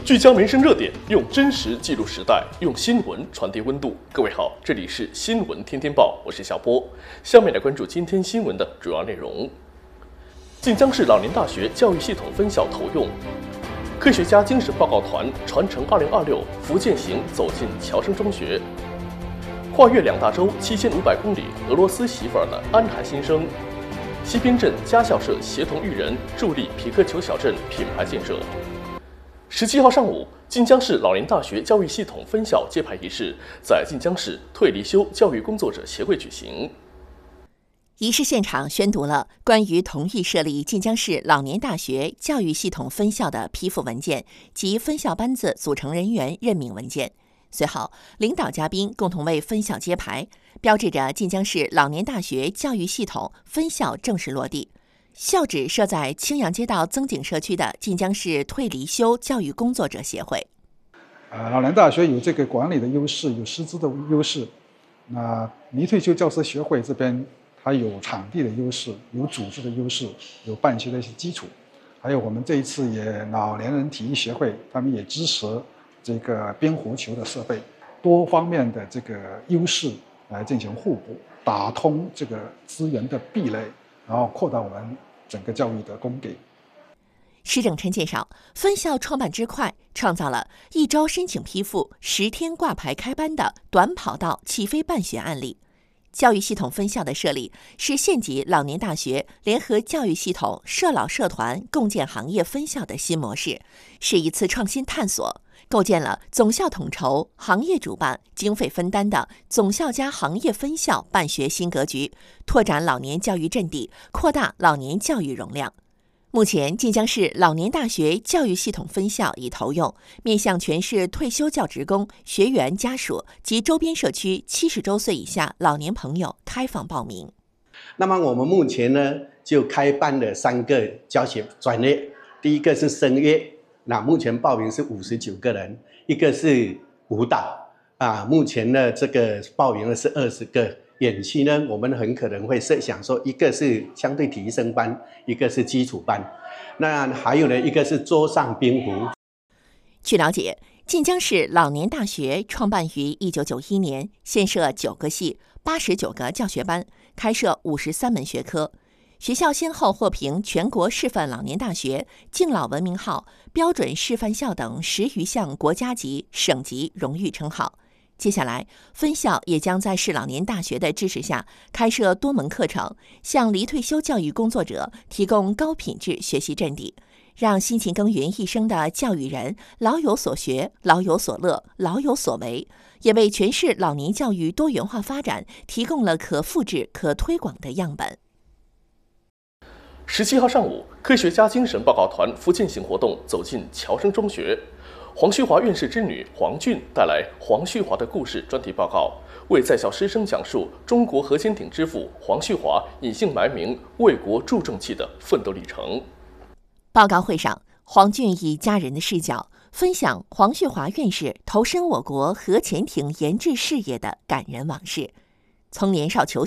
聚焦民生热点，用真实记录时代，用新闻传递温度。各位好，这里是新闻天天报，我是小波。下面来关注今天新闻的主要内容。晋江市老年大学教育系统分校投用，科学家精神报告团传承2026福建行走进侨生中学。跨越2大洲7500公里，俄罗斯媳妇儿的安海新生。西边镇家校社协同育人，助力匹克球小镇品牌建设。17号上午，晋江市老年大学教育系统分校揭牌仪式在晋江市退离休教育工作者协会举行。 仪式现场宣读了关于同意设立晋江市老年大学教育系统分校的批复文件及分校班子组成人员任命文件。随后，领导嘉宾共同为分校揭牌，标志着晋江市老年大学教育系统分校正式落地。校址设在青阳街道增景社区的晋江市退离休教育工作者协会。 老年大学有这个管理的优势，有师资的优势。那离退休教师协会这边，它有场地的优势，有组织的优势，有办学的一些基础。还有我们这一次也老年人体育协会，他们也支持这个边活球的设备，多方面的这个优势来进行互补，打通这个资源的壁垒，然后扩大我们整个教育的供给。 施正琛介绍，分校创办之快，创造了1周申请批复、10天挂牌开班的短跑道起飞办学案例。教育系统分校的设立是县级老年大学联合教育系统社老社团共建行业分校的新模式，是一次创新探索，构建了总校统筹、行业主办、经费分担的总校加行业分校办学新格局，拓展老年教育阵地，扩大老年教育容量。目前，晋江市老年大学教育系统分校已投用，面向全市退休教职工、学员家属及周边社区70周岁以下老年朋友开放报名。 那么我们目前呢，就开办了3个教学专业，第一个是声乐，那目前报名是59个人；一个是舞蹈，目前呢这个报名的是20个。远期呢，我们很可能会设想说，一个是相对体育生班，一个是基础班，那还有呢，一个是桌上冰壶。 据了解，晋江市老年大学创办于1991年，现设9个系、89个教学班，开设53门学科。学校先后获评全国示范老年大学、敬老文明号、标准示范校等10余项国家级、省级荣誉称号。接下来，分校也将在市老年大学的支持下，开设多门课程，向离退休教育工作者提供高品质学习阵地，让辛勤耕耘一生的教育人老有所学、老有所乐、老有所为，也为全市老年教育多元化发展提供了可复制、可推广的样本。 17号上午，科学家精神报告团福建行活动走进侨生中学。黄旭华院士之女黄俊带来黄旭华的故事专题报告，为在校师生讲述中国核潜艇之父黄旭华隐姓埋名为国助正气的奋斗历程。 报告会上，黄俊以家人的视角分享黄旭华院士投身我国核潜艇研制事业的感人往事，从年少求